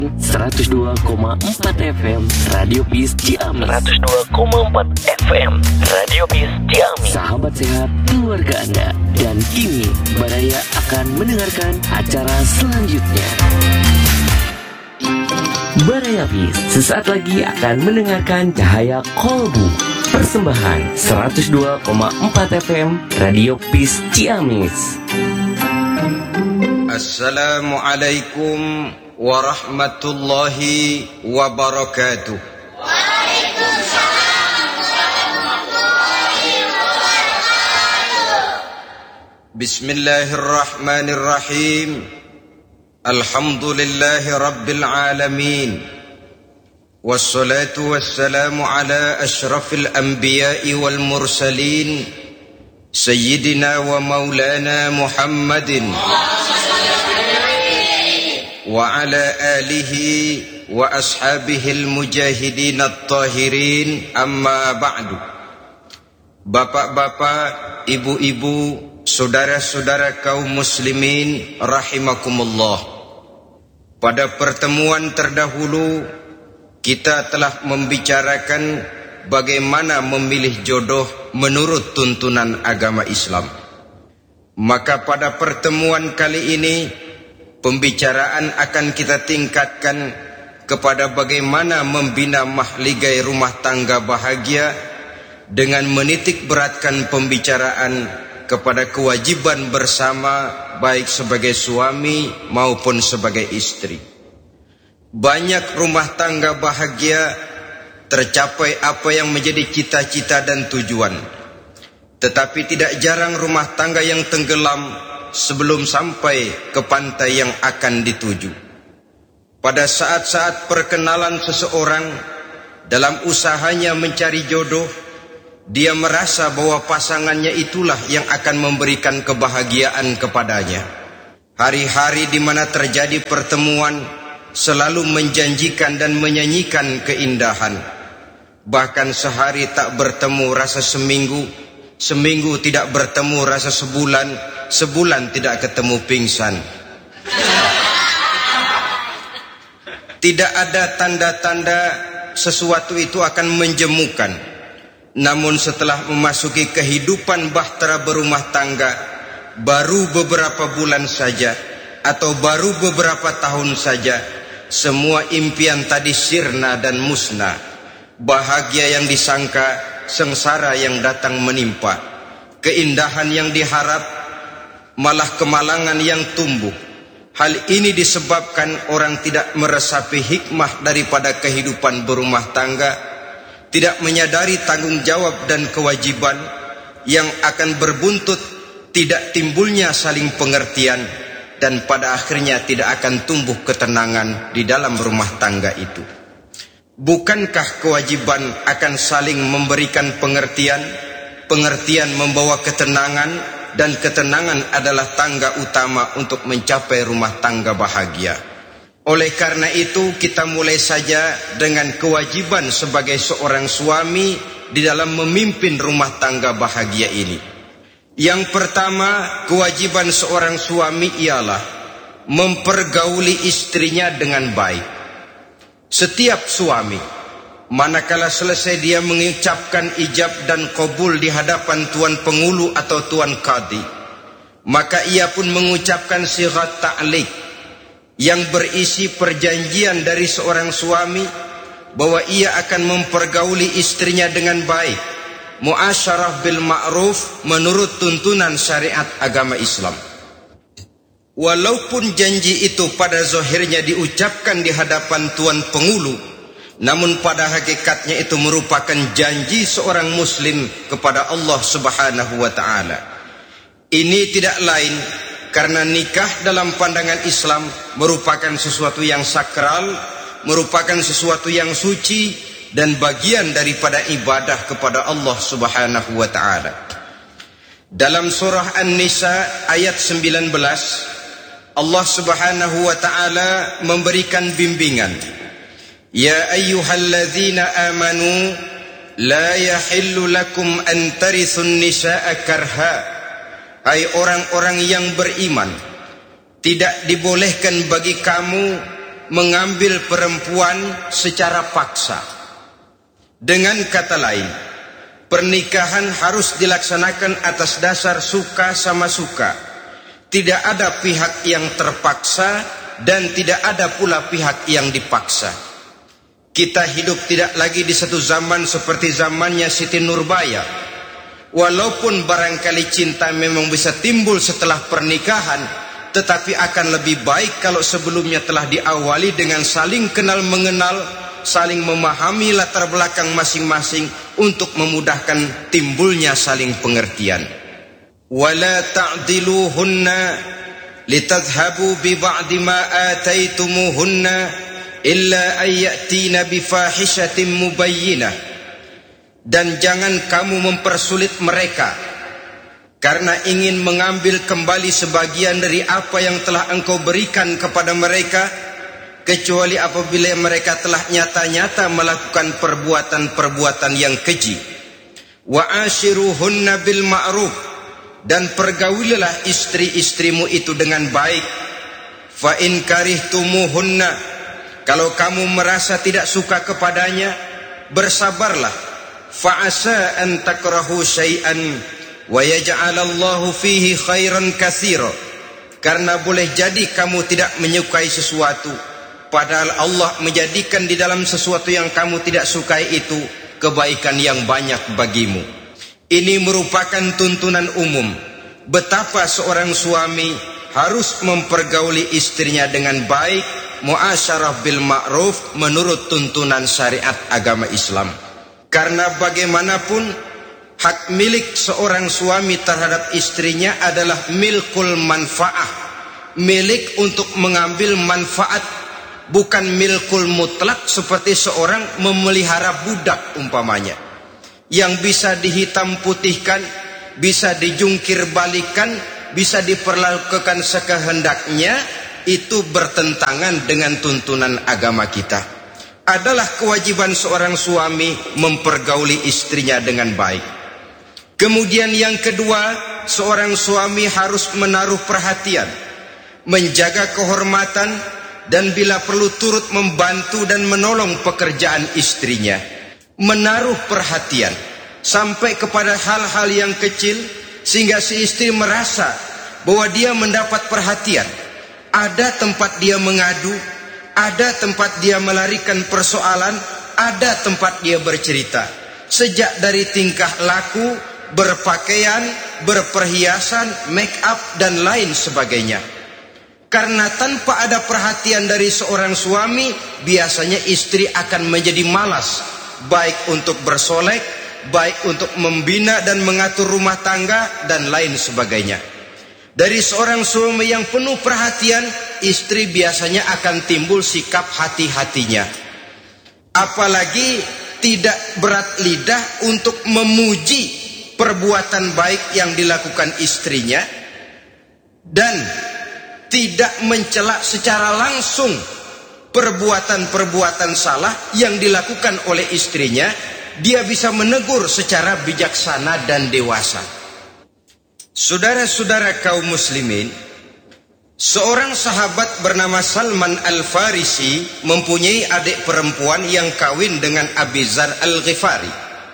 102,4 FM Radio Peace Ciamis. 102,4 FM Radio Peace Ciamis. Sahabat sehat keluarga Anda. Dan kini Baraya akan mendengarkan acara selanjutnya. Baraya Peace sesaat lagi akan mendengarkan Cahaya Kolbu. Persembahan 102,4 FM Radio Peace Ciamis. Assalamualaikum warahmatullahi wabarakatuh. Waalaikumsalam warahmatullahi wabarakatuh. Bismillahirrahmanirrahim. Alhamdulillahi rabbil alamin. Wassalatu wassalamu ala ashrafil anbiya'i wal mursalin Sayyidina wa maulana Muhammadin wa ala alihi wa ashabihil mujahidin at-tahirin, amma ba'du. Bapak-bapak, ibu-ibu, saudara-saudara kaum muslimin rahimakumullah. Pada pertemuan terdahulu kita telah membicarakan bagaimana memilih jodoh menurut tuntunan agama Islam. Maka pada pertemuan kali ini pembicaraan akan kita tingkatkan kepada bagaimana membina mahligai rumah tangga bahagia dengan menitik beratkan pembicaraan kepada kewajiban bersama baik sebagai suami maupun sebagai istri. Banyak rumah tangga bahagia tercapai apa yang menjadi cita-cita dan tujuan. Tetapi tidak jarang rumah tangga yang tenggelam sebelum sampai ke pantai yang akan dituju. Pada saat-saat perkenalan seseorang dalam usahanya mencari jodoh, dia merasa bahwa pasangannya itulah yang akan memberikan kebahagiaan kepadanya. Hari-hari di mana terjadi pertemuan selalu menjanjikan dan menyanyikan keindahan. Bahkan sehari tak bertemu rasa seminggu, seminggu tidak bertemu rasa sebulan, sebulan tidak ketemu pingsan. Tidak ada tanda-tanda sesuatu itu akan menjemukan. Namun setelah memasuki kehidupan bahtera berumah tangga, baru beberapa bulan saja atau baru beberapa tahun saja, semua impian tadi sirna dan musnah. Bahagia yang disangka, sengsara yang datang menimpa. Keindahan yang diharap, malah kemalangan yang tumbuh. Hal ini disebabkan orang tidak meresapi hikmah daripada kehidupan berumah tangga, tidak menyadari tanggung jawab dan kewajiban yang akan berbuntut tidak timbulnya saling pengertian, dan pada akhirnya tidak akan tumbuh ketenangan di dalam rumah tangga itu. Bukankah kewajiban akan saling memberikan pengertian, pengertian membawa ketenangan, dan ketenangan adalah tangga utama untuk mencapai rumah tangga bahagia. Oleh karena itu kita mulai saja dengan kewajiban sebagai seorang suami di dalam memimpin rumah tangga bahagia ini. Yang pertama, kewajiban seorang suami ialah mempergauli istrinya dengan baik. Setiap suami, manakala selesai dia mengucapkan ijab dan qabul di hadapan tuan pengulu atau tuan qadi, maka ia pun mengucapkan sighat ta'liq yang berisi perjanjian dari seorang suami bahwa ia akan mempergauli istrinya dengan baik, muasyarah bil ma'ruf menurut tuntunan syariat agama Islam. Walaupun janji itu pada zahirnya diucapkan di hadapan tuan pengulu, namun pada hakikatnya itu merupakan janji seorang muslim kepada Allah Subhanahu wa ta'ala. Ini tidak lain karena nikah dalam pandangan Islam merupakan sesuatu yang sakral, merupakan sesuatu yang suci, dan bagian daripada ibadah kepada Allah Subhanahu wa ta'ala. Dalam surah An-Nisa ayat 19, Allah Subhanahu wa ta'ala memberikan bimbingan. Ya ayyuhalladzina amanu la yahillu lakum an tarithun nisaa karha. Hai orang-orang yang beriman, tidak dibolehkan bagi kamu mengambil perempuan secara paksa. Dengan kata lain, pernikahan harus dilaksanakan atas dasar suka sama suka. Tidak ada pihak yang terpaksa dan tidak ada pula pihak yang dipaksa. Kita hidup tidak lagi di satu zaman seperti zamannya Siti Nurbaya. Walaupun barangkali cinta memang bisa timbul setelah pernikahan, tetapi akan lebih baik kalau sebelumnya telah diawali dengan saling kenal mengenal, saling memahami latar belakang masing-masing untuk memudahkan timbulnya saling pengertian. Wala ta'diluhunna litadhhabu bi ba'di ma ataitumuhunna illa ayyatina bi fahishatin mubayyinah. Dan jangan kamu mempersulit mereka karena ingin mengambil kembali sebagian dari apa yang telah engkau berikan kepada mereka, kecuali apabila mereka telah nyata-nyata melakukan perbuatan-perbuatan yang keji. Wa ashiruhunna bil ma'ruf, dan pergaulilah istri-istrimu itu dengan baik. Fa in karihtumuhunna, kalau kamu merasa tidak suka kepadanya, bersabarlah. Fa'asa an takrahu syai'an wa yaj'alallahu fihi khairan katsira. Karena boleh jadi kamu tidak menyukai sesuatu, padahal Allah menjadikan di dalam sesuatu yang kamu tidak sukai itu kebaikan yang banyak bagimu. Ini merupakan tuntunan umum betapa seorang suami harus mempergauli istrinya dengan baik, muasyarah bil ma'ruf menurut tuntunan syariat agama Islam. Karena bagaimanapun hak milik seorang suami terhadap istrinya adalah milkul manfaah, milik untuk mengambil manfaat, bukan milkul mutlak seperti seorang memelihara budak umpamanya, yang bisa dihitam putihkan, bisa dijungkir balikan, bisa diperlakukan sekehendaknya. Itu bertentangan dengan tuntunan agama kita. Adalah kewajiban seorang suami mempergauli istrinya dengan baik. Kemudian yang kedua, seorang suami harus menaruh perhatian, menjaga kehormatan, dan bila perlu turut membantu dan menolong pekerjaan istrinya. Menaruh perhatian sampai kepada hal-hal yang kecil sehingga si istri merasa bahwa dia mendapat perhatian. Ada tempat dia mengadu, ada tempat dia melarikan persoalan, ada tempat dia bercerita. Sejak dari tingkah laku, berpakaian, berperhiasan, make up, dan lain sebagainya. Karena tanpa ada perhatian dari seorang suami, biasanya istri akan menjadi malas, baik untuk bersolek, baik untuk membina dan mengatur rumah tangga, dan lain sebagainya. Dari seorang suami yang penuh perhatian, istri biasanya akan timbul sikap hati-hatinya. Apalagi tidak berat lidah untuk memuji perbuatan baik yang dilakukan istrinya, dan tidak mencela secara langsung perbuatan-perbuatan salah yang dilakukan oleh istrinya. Dia bisa menegur secara bijaksana dan dewasa. Saudara-saudara kaum muslimin, seorang sahabat bernama Salman Al-Farisi mempunyai adik perempuan yang kawin dengan Abi Dzar Al-Ghifari.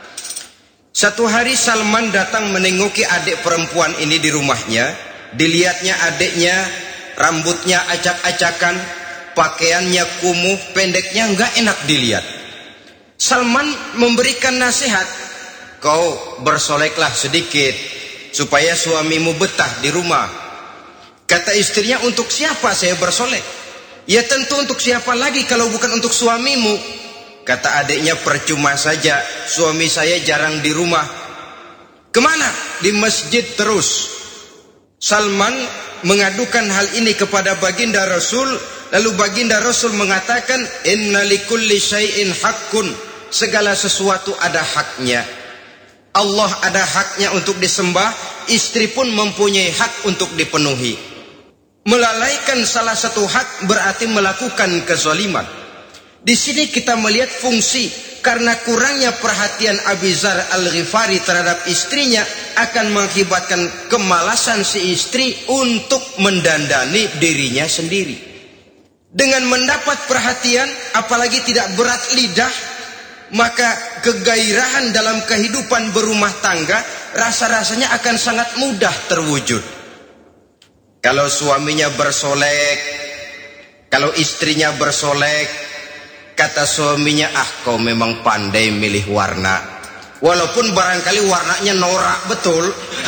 Satu hari Salman datang menengoki adik perempuan ini di rumahnya. Dilihatnya adiknya rambutnya acak-acakan, pakaiannya kumuh, pendeknya enggak enak dilihat. Salman memberikan nasihat, kau bersoleklah sedikit supaya suamimu betah di rumah. Kata istrinya, untuk siapa saya bersolek? Ya tentu untuk siapa lagi kalau bukan untuk suamimu. Kata adiknya, percuma saja, suami saya jarang di rumah. Kemana? Di masjid terus. Salman mengadukan hal ini kepada baginda Rasul. Lalu baginda Rasul mengatakan, inna likulli syai'in haqqun, segala sesuatu ada haknya. Allah ada haknya untuk disembah, istri pun mempunyai hak untuk dipenuhi. Melalaikan salah satu hak berarti melakukan kezaliman. Di sini kita melihat fungsi, karena kurangnya perhatian Abi Dzar Al-Ghifari terhadap istrinya akan mengakibatkan kemalasan si istri untuk mendandani dirinya sendiri. Dengan mendapat perhatian, apalagi tidak berat lidah, maka kegairahan dalam kehidupan berumah tangga rasa-rasanya akan sangat mudah terwujud. Kalau suaminya bersolek, kalau istrinya bersolek, kata suaminya, "Ah, kau memang pandai milih warna." Walaupun barangkali warnanya norak betul.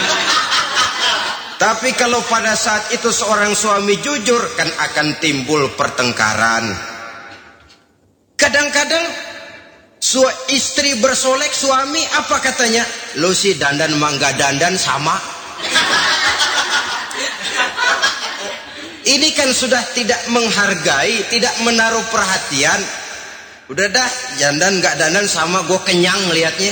Tapi kalau pada saat itu seorang suami jujur, kan akan timbul pertengkaran. Kadang-kadang istri bersolek, suami apa katanya? "Lu sih dandan mangga dandan sama." Ini kan sudah tidak menghargai, tidak menaruh perhatian. Udah dah, dandan gak dandan sama, gue kenyang liatnya.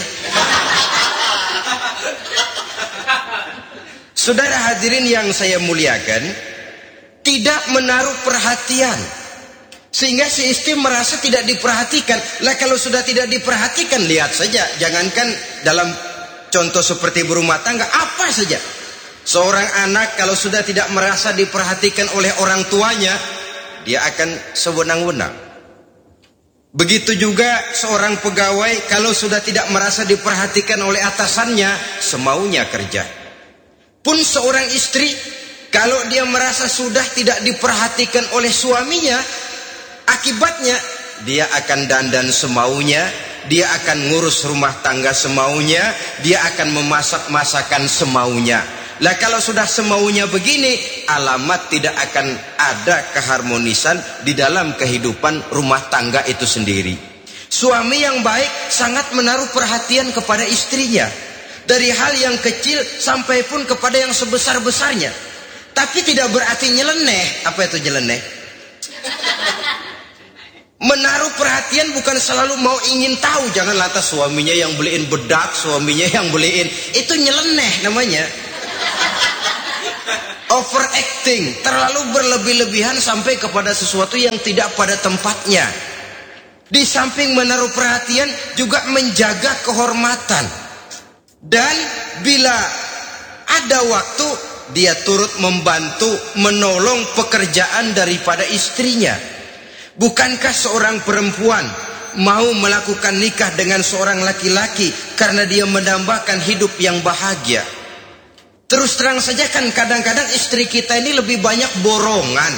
Saudara hadirin yang saya muliakan, tidak menaruh perhatian, sehingga si istri merasa tidak diperhatikan. Lah kalau sudah tidak diperhatikan, lihat saja, jangankan dalam contoh seperti berumah tangga, apa saja. Seorang anak kalau sudah tidak merasa diperhatikan oleh orang tuanya, dia akan sewenang-wenang. Begitu juga seorang pegawai kalau sudah tidak merasa diperhatikan oleh atasannya, semaunya kerja. Pun seorang istri kalau dia merasa sudah tidak diperhatikan oleh suaminya, akibatnya dia akan dandan semaunya, dia akan ngurus rumah tangga semaunya, dia akan memasak masakan semaunya. Lah kalau sudah semaunya begini, alamat tidak akan ada keharmonisan di dalam kehidupan rumah tangga itu sendiri. Suami yang baik sangat menaruh perhatian kepada istrinya, dari hal yang kecil sampai pun kepada yang sebesar-besarnya. Tapi tidak berarti nyeleneh. Apa itu nyeleneh? Menaruh perhatian bukan selalu mau ingin tahu. Jangan lantas suaminya yang beliin bedak, suaminya yang beliin. Itu nyeleneh namanya. Overacting, terlalu berlebih-lebihan sampai kepada sesuatu yang tidak pada tempatnya. Di samping menaruh perhatian, juga menjaga kehormatan. Dan bila ada waktu, dia turut membantu, menolong pekerjaan daripada istrinya. Bukankah seorang perempuan mau melakukan nikah dengan seorang laki-laki karena dia mendambakan hidup yang bahagia? Terus terang saja kan kadang-kadang istri kita ini lebih banyak borongan.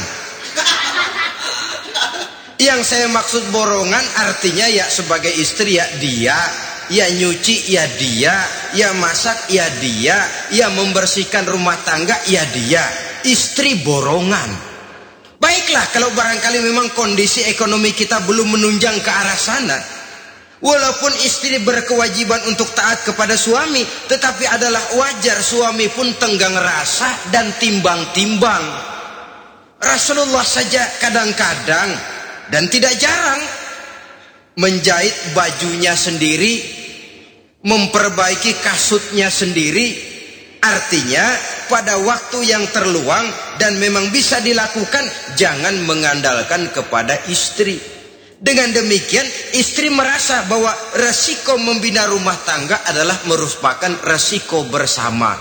Yang saya maksud borongan artinya ya sebagai istri ya dia, ya nyuci ya dia, ya masak ya dia, ya membersihkan rumah tangga ya dia. Istri borongan. Baiklah kalau barangkali memang kondisi ekonomi kita belum menunjang ke arah sana. Walaupun istri berkewajiban untuk taat kepada suami, tetapi adalah wajar suami pun tenggang rasa dan timbang-timbang. Rasulullah saja kadang-kadang dan tidak jarang menjahit bajunya sendiri, memperbaiki kasutnya sendiri. Artinya pada waktu yang terluang dan memang bisa dilakukan, jangan mengandalkan kepada istri. Dengan demikian istri merasa bahwa resiko membina rumah tangga adalah merupakan resiko bersama.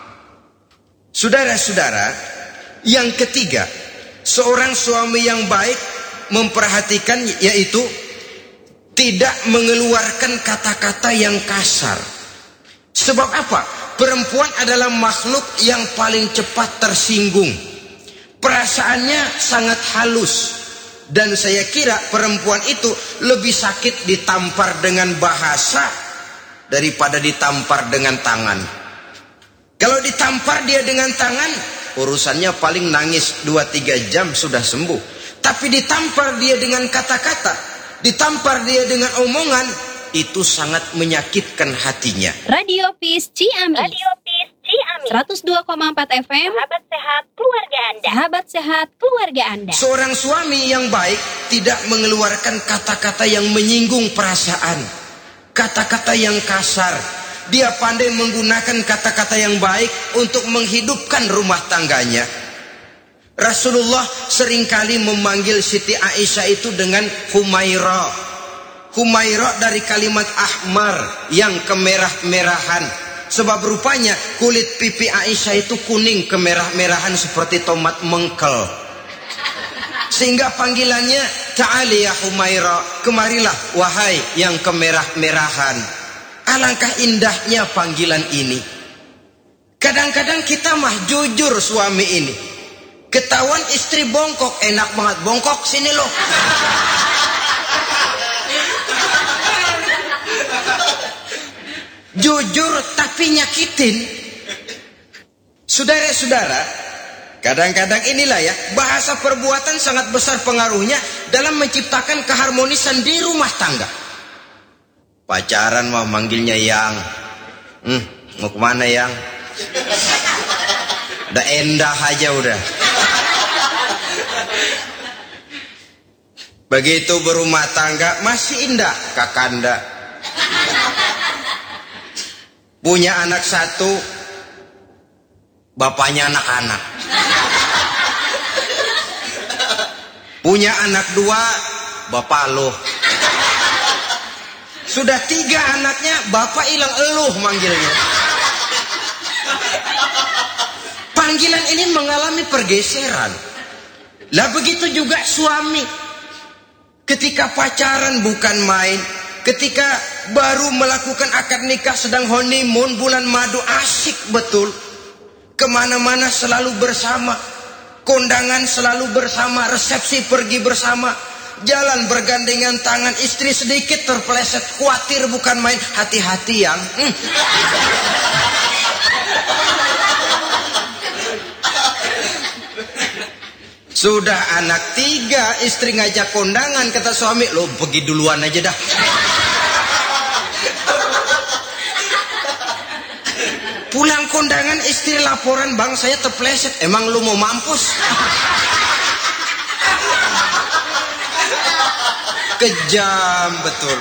Saudara-saudara, yang ketiga, seorang suami yang baik memperhatikan yaitu tidak mengeluarkan kata-kata yang kasar. Sebab apa? Perempuan adalah makhluk yang paling cepat tersinggung. Perasaannya sangat halus. Dan saya kira perempuan itu lebih sakit ditampar dengan bahasa daripada ditampar dengan tangan. Kalau ditampar dia dengan tangan, urusannya paling nangis 2-3 jam sudah sembuh. Tapi ditampar dia dengan kata-kata, ditampar dia dengan omongan, itu sangat menyakitkan hatinya. Radio Peace Ciamis. Radio Peace Ciamis. 102,4 FM. Sahabat sehat keluarga Anda. Sahabat sehat keluarga Anda. Seorang suami yang baik tidak mengeluarkan kata-kata yang menyinggung perasaan, kata-kata yang kasar. Dia pandai menggunakan kata-kata yang baik untuk menghidupkan rumah tangganya. Rasulullah seringkali memanggil Siti Aisyah itu dengan Humaira. Humaira dari kalimat ahmar yang kemerah-merahan. Sebab rupanya kulit pipi Aisyah itu kuning kemerah-merahan seperti tomat mengkel. Sehingga panggilannya ta'ali ya Humaira, kemarilah wahai yang kemerah-merahan. Alangkah indahnya panggilan ini. Kadang-kadang kita mah jujur suami ini. Ketahuan istri bongkok, enak banget bongkok sini loh. Jujur tapi nyakitin. Saudara-saudara, kadang-kadang inilah ya, bahasa perbuatan sangat besar pengaruhnya dalam menciptakan keharmonisan di rumah tangga. Pacaran mah manggilnya yang, mau kemana yang? Udah endah aja udah. Begitu berumah tangga masih indah kakanda. Punya anak satu, bapaknya anak-anak. Punya anak dua, bapak lo. Sudah 3 anaknya, bapak hilang eluh manggilnya. Panggilan ini mengalami pergeseran. Lah begitu juga suami. Ketika pacaran bukan main. Ketika baru melakukan akad nikah sedang honeymoon bulan madu, asik betul. Kemana-mana selalu bersama. Kondangan selalu bersama. Resepsi pergi bersama. Jalan bergandengan tangan. Istri sedikit terpeleset, khawatir bukan main. Hati-hati yang Sudah anak 3, istri ngajak kondangan, kata suami, lo pergi duluan aja dah. Pulang kondangan, istri laporan, bang saya terpleset. Emang lu mau mampus? Kejam betul.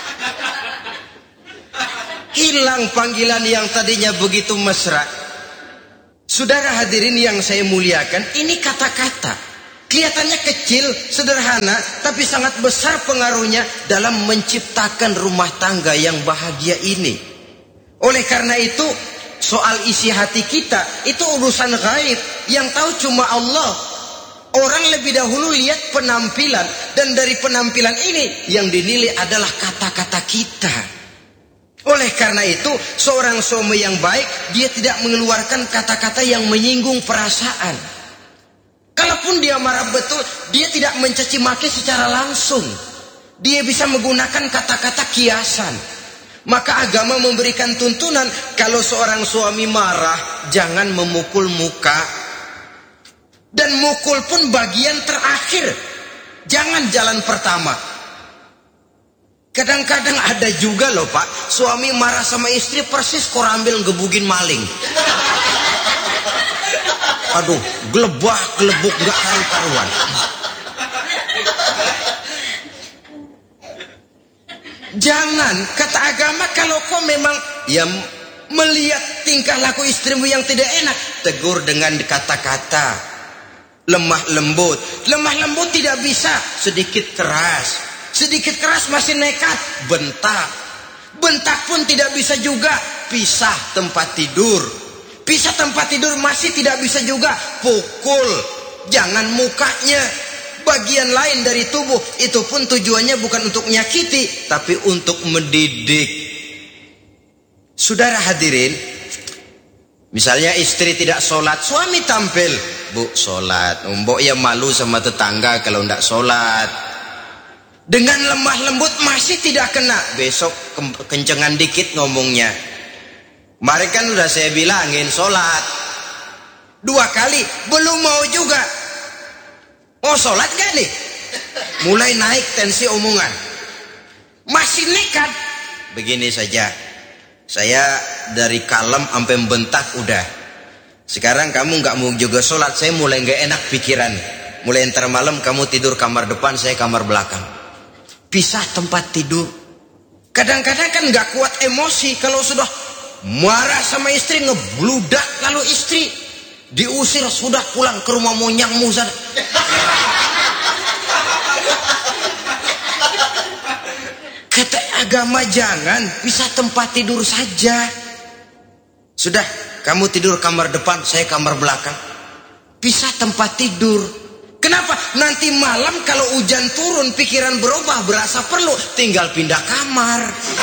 Hilang panggilan yang tadinya begitu mesra. Saudara hadirin yang saya muliakan, ini kata-kata kelihatannya kecil, sederhana, tapi sangat besar pengaruhnya dalam menciptakan rumah tangga yang bahagia ini. Oleh karena itu, soal isi hati kita itu urusan gaib yang tahu cuma Allah. Orang lebih dahulu lihat penampilan, dan dari penampilan ini yang dinilai adalah kata-kata kita. Oleh karena itu, seorang suami yang baik, dia tidak mengeluarkan kata-kata yang menyinggung perasaan. Kalaupun dia marah betul, dia tidak mencaci maki secara langsung. Dia bisa menggunakan kata-kata kiasan. Maka agama memberikan tuntunan, kalau seorang suami marah, jangan memukul muka. Dan mukul pun bagian terakhir. Jangan jalan pertama. Kadang-kadang ada juga loh pak, suami marah sama istri persis korambil ngebugin maling. Aduh, gelebuk gak karu-karuan. Jangan, kata agama, kalau kau memang ya melihat tingkah laku istrimu yang tidak enak, tegur dengan kata-kata lemah lembut. Lemah lembut tidak bisa, sedikit keras. Sedikit keras masih nekat, bentak. Bentak pun tidak bisa juga, pisah tempat tidur. Pisah tempat tidur masih tidak bisa juga, pukul. Jangan mukanya, bagian lain dari tubuh. Itu pun tujuannya bukan untuk menyakiti, tapi untuk mendidik. Saudara hadirin, misalnya istri tidak sholat, suami tampil, bu sholat. Mbok ya malu sama tetangga kalau tidak sholat. Dengan lemah lembut masih tidak kena, besok kencengan dikit ngomongnya. Kemarin kan udah saya bilangin sholat 2 kali, belum mau juga. Oh sholat gak nih? Mulai naik tensi omongan. Masih nekat. Begini saja, saya dari kalem sampai bentak udah. Sekarang kamu gak mau juga sholat, saya mulai gak enak pikiran. Mulai ntar malam kamu tidur kamar depan, saya kamar belakang. Pisah tempat tidur. Kadang-kadang kan gak kuat emosi, kalau sudah marah sama istri, ngebludak. Lalu istri diusir, sudah pulang ke rumah monyangmu sana. Kata agama jangan, pisah tempat tidur saja. Sudah, kamu tidur kamar depan, saya kamar belakang. Pisah tempat tidur. Kenapa? Nanti malam kalau hujan turun, pikiran berubah, berasa perlu, tinggal pindah kamar.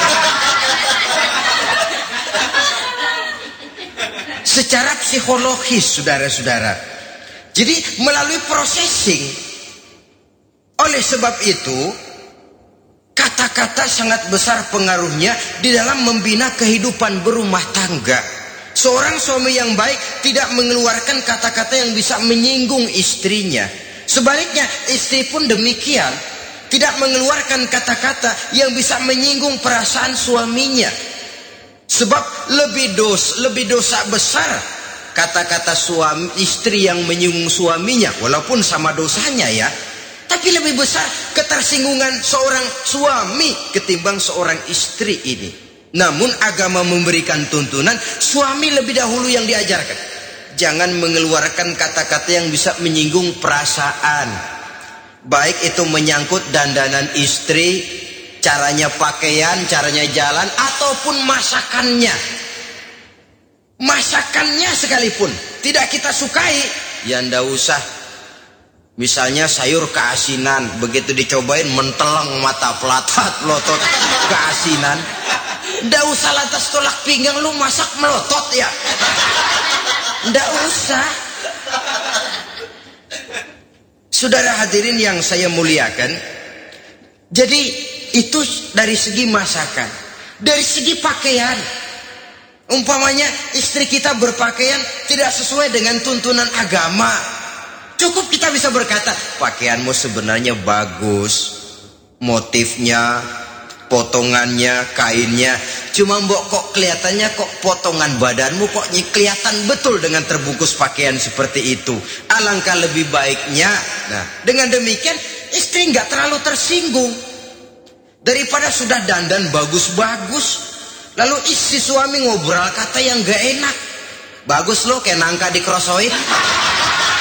Secara psikologis, saudara-saudara. Jadi melalui processing. Oleh sebab itu, kata-kata sangat besar pengaruhnya di dalam membina kehidupan berumah tangga. Seorang suami yang baik tidak mengeluarkan kata-kata yang bisa menyinggung istrinya. Sebaliknya, istri pun demikian, tidak mengeluarkan kata-kata yang bisa menyinggung perasaan suaminya. Sebab lebih dosa besar kata-kata istri yang menyinggung suaminya, walaupun sama dosanya ya. Tapi lebih besar ketersinggungan seorang suami ketimbang seorang istri ini. Namun agama memberikan tuntunan, suami lebih dahulu yang diajarkan. Jangan mengeluarkan kata-kata yang bisa menyinggung perasaan. Baik itu menyangkut dandanan istri, caranya pakaian, caranya jalan, ataupun masakannya. Masakannya sekalipun tidak kita sukai, ya ndak usah. Misalnya sayur keasinan, begitu dicobain menteleng mata pelotot keasinan. Ndak usah lantas tolak pinggang, lu masak melotot ya. Ndak usah. Saudara hadirin yang saya muliakan, jadi itu dari segi masakan. Dari segi pakaian, umpamanya istri kita berpakaian tidak sesuai dengan tuntunan agama, cukup kita bisa berkata, pakaianmu sebenarnya bagus, motifnya, potongannya, kainnya, cuma mbok kok kelihatannya kok potongan badanmu kok kelihatan betul dengan terbungkus pakaian seperti itu. Alangkah lebih baiknya, nah dengan demikian istri nggak terlalu tersinggung. Daripada sudah dandan bagus-bagus, lalu istri suami ngobrol kata yang gak enak. Bagus lo kayak nangka dikerosoin.